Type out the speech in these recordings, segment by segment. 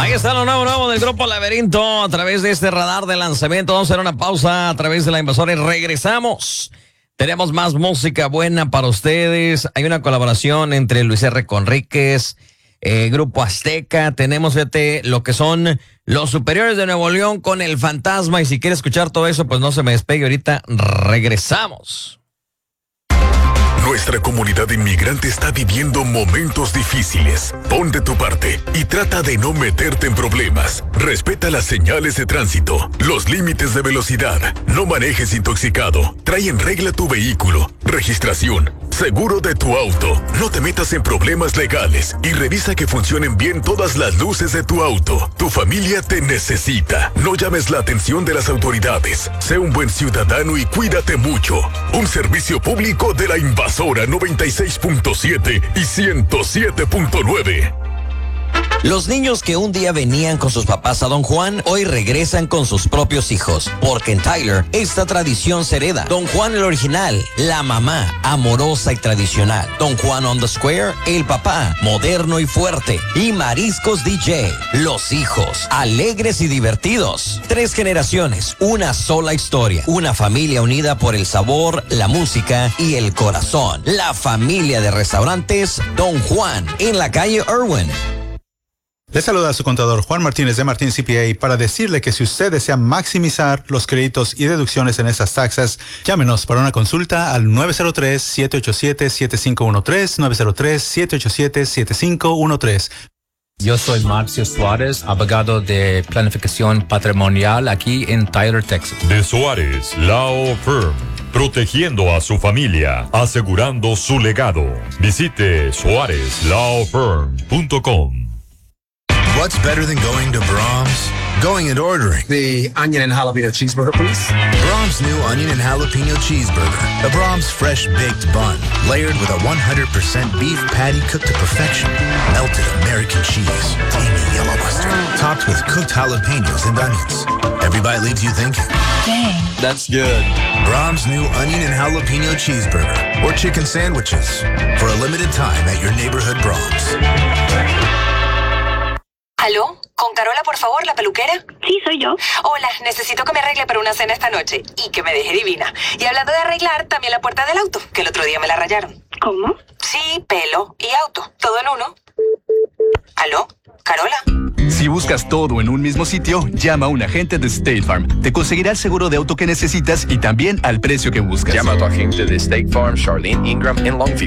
Ahí está lo nuevo del Grupo Laberinto a través de este radar de lanzamiento. Vamos a hacer una pausa a través de la invasora y regresamos. Tenemos más música buena para ustedes. Hay una colaboración entre Luis R. Conríquez, Grupo Azteca. Tenemos, fíjate, lo que son los Superiores de Nuevo León con El Fantasma. Y si quiere escuchar todo eso, pues no se me despegue. Ahorita regresamos. Nuestra comunidad inmigrante está viviendo momentos difíciles. Pon de tu parte y trata de no meterte en problemas. Respeta las señales de tránsito, los límites de velocidad. No manejes intoxicado. Trae en regla tu vehículo, registración, seguro de tu auto. No te metas en problemas legales y revisa que funcionen bien todas las luces de tu auto. Tu familia te necesita. No llames la atención de las autoridades. Sé un buen ciudadano y cuídate mucho. Un servicio público de la invasión. Ahora 96.7 y 107.9. Los niños que un día venían con sus papás a Don Juan, hoy regresan con sus propios hijos. Porque en Tyler, esta tradición se hereda. Don Juan el original, la mamá, amorosa y tradicional. Don Juan on the Square, el papá, moderno y fuerte. Y Mariscos DJ, los hijos, alegres y divertidos. 3 generaciones, una sola historia. Una familia unida por el sabor, la música y el corazón. La familia de restaurantes Don Juan, en la calle Irwin. Le saluda a su contador Juan Martínez de Martín CPA para decirle que si usted desea maximizar los créditos y deducciones en estas taxas, llámenos para una consulta al 903-787-7513, 903-787-7513. Yo soy Marcio Suárez, abogado de planificación patrimonial aquí en Tyler, Texas. De Suárez Law Firm, protegiendo a su familia, asegurando su legado. Visite suarezlawfirm.com. What's better than going to Brahms? Going and ordering. The onion and jalapeno cheeseburger, please. Brahms' new onion and jalapeno cheeseburger. A Brahms fresh baked bun, layered with a 100% beef patty cooked to perfection. Melted American cheese, tangy yellow mustard, topped with cooked jalapenos and onions. Every bite leaves you thinking, Dang, that's good. Brahms' new onion and jalapeno cheeseburger. Or chicken sandwiches. For a limited time at your neighborhood Brahms. ¿Aló? ¿Con Carola, por favor, la peluquera? Sí, soy yo. Hola, necesito que me arregle para una cena esta noche y que me deje divina. Y hablando de arreglar, también la puerta del auto, que el otro día me la rayaron. ¿Cómo? Sí, pelo y auto, todo en uno. ¿Aló? ¿Carola? Si buscas todo en un mismo sitio, llama a un agente de State Farm. Te conseguirá el seguro de auto que necesitas y también al precio que buscas. Llama a tu agente de State Farm, Charlene Ingram, en Longview,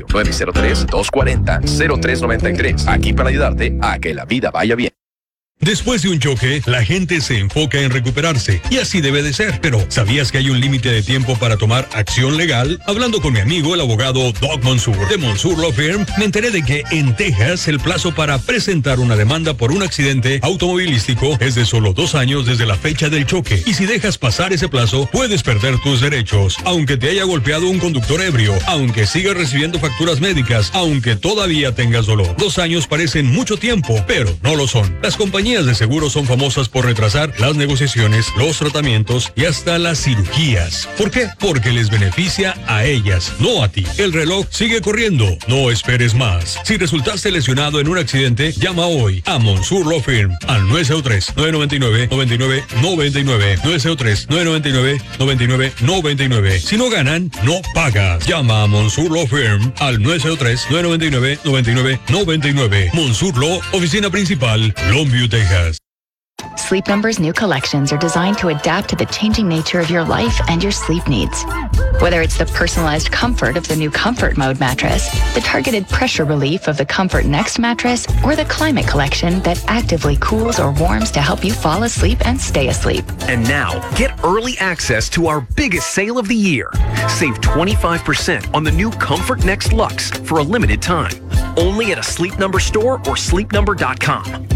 903-240-0393. Aquí para ayudarte a que la vida vaya bien. Después de un choque, la gente se enfoca en recuperarse, y así debe de ser. Pero, ¿sabías que hay un límite de tiempo para tomar acción legal? Hablando con mi amigo, el abogado Doug Mansour, de Mansour Law Firm, me enteré de que en Texas el plazo para presentar una demanda por un accidente automovilístico es de solo 2 años desde la fecha del choque. Y si dejas pasar ese plazo, puedes perder tus derechos. Aunque te haya golpeado un conductor ebrio, aunque sigas recibiendo facturas médicas, aunque todavía tengas dolor. 2 años parecen mucho tiempo, pero no lo son. Las compañías de seguros son famosas por retrasar las negociaciones, los tratamientos y hasta las cirugías. ¿Por qué? Porque les beneficia a ellas, no a ti. El reloj sigue corriendo. No esperes más. Si resultaste lesionado en un accidente, llama hoy a Mansour Law Firm al 903-999-9999. 903-999-9999. Si no ganan, no pagas. Llama a Mansour Law Firm al 903-999-9999. Mansour Law, oficina principal, Longview, Texas. Sleep Number's new collections are designed to adapt to the changing nature of your life and your sleep needs. Whether it's the personalized comfort of the new Comfort Mode mattress, the targeted pressure relief of the Comfort Next mattress, or the climate collection that actively cools or warms to help you fall asleep and stay asleep. And now, get early access to our biggest sale of the year. Save 25% on the new Comfort Next Luxe for a limited time. Only at a Sleep Number store or sleepnumber.com.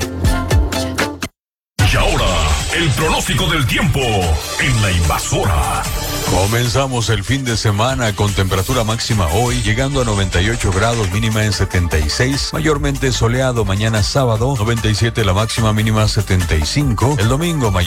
Y ahora, el pronóstico del tiempo en la invasora. Comenzamos el fin de semana con temperatura máxima hoy llegando a 98 grados, mínima en 76, mayormente soleado mañana sábado, 97 la máxima, mínima 75, el domingo